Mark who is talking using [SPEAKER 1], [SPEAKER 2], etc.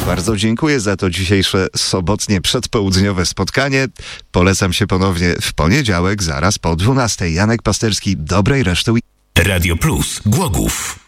[SPEAKER 1] Bardzo dziękuję za to dzisiejsze sobotnie przedpołudniowe spotkanie. Polecam się ponownie w poniedziałek, zaraz po 12:00. Janek Pasterski, dobrej reszty.
[SPEAKER 2] Radio Plus, Głogów.